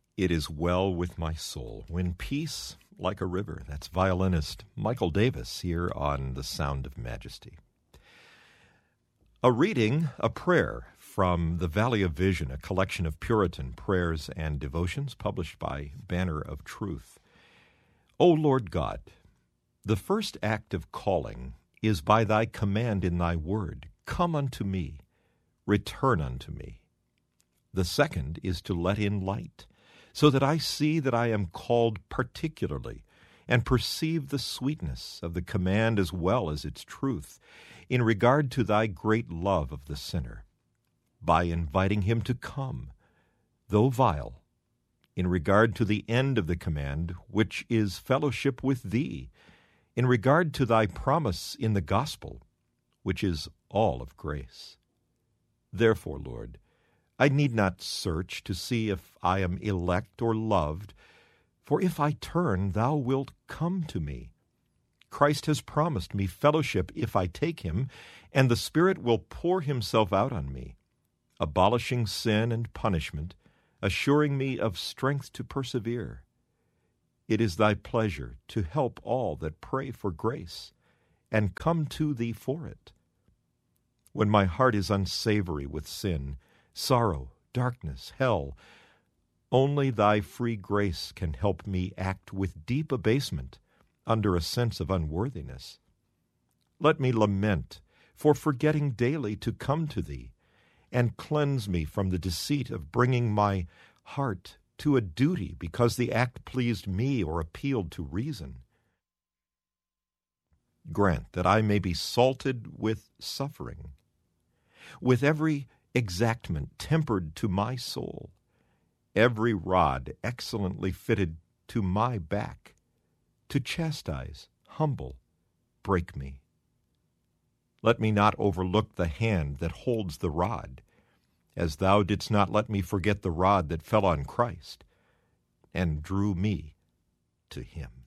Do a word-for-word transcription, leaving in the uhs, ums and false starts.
It is well with my soul when peace like a river. That's violinist Michael Davis here on The Sound of Majesty. A reading, a prayer from The Valley of Vision, a collection of Puritan prayers and devotions published by Banner of Truth. O Lord God, the first act of calling is by thy command in thy word, come unto me, return unto me. The second is to let in light, so that I see that I am called particularly, and perceive the sweetness of the command as well as its truth, in regard to thy great love of the sinner, by inviting him to come, though vile, in regard to the end of the command, which is fellowship with thee, in regard to thy promise in the gospel, which is all of grace. Therefore, Lord, I need not search to see if I am elect or loved, for if I turn, thou wilt come to me. Christ has promised me fellowship if I take him, and the Spirit will pour himself out on me, abolishing sin and punishment, assuring me of strength to persevere. It is thy pleasure to help all that pray for grace, and come to thee for it. When my heart is unsavory with sin, sorrow, darkness, hell, only thy free grace can help me act with deep abasement under a sense of unworthiness. Let me lament for forgetting daily to come to thee, and cleanse me from the deceit of bringing my heart to a duty because the act pleased me or appealed to reason. Grant that I may be salted with suffering, with every exactment tempered to my soul, every rod excellently fitted to my back, to chastise, humble, break me. Let me not overlook the hand that holds the rod, as thou didst not let me forget the rod that fell on Christ and drew me to him.